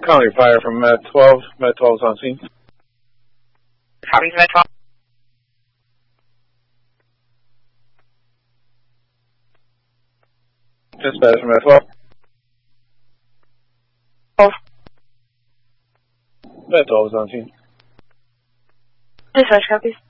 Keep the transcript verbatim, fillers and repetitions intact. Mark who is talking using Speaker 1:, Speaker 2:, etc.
Speaker 1: Calling fire from Met twelve. Met twelve is on scene.
Speaker 2: Copy, Met twelve.
Speaker 1: Dispatch from Met twelve.
Speaker 2: Oh.
Speaker 1: Met twelve is on scene.
Speaker 2: Dispatch copies.